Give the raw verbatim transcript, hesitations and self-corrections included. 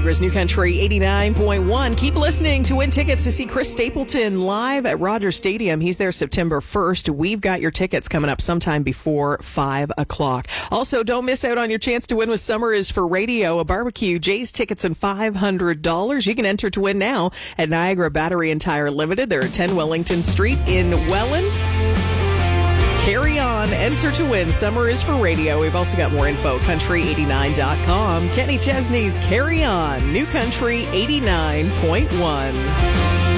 Niagara's New Country eighty-nine point one. Keep listening to win tickets to see Chris Stapleton live at Rogers Stadium. He's there September first. We've got your tickets coming up sometime before five o'clock. Also, don't miss out on your chance to win with Summer is for Radio, a barbecue, Jay's tickets, and five hundred dollars. You can enter to win now at Niagara Battery and Tire Limited. They're at ten Wellington Street in Welland. Carry on. Enter to win. Summer is for Radio. We've also got more info at country eighty-nine dot com. Kenny Chesney's Carry On. New Country eighty-nine point one.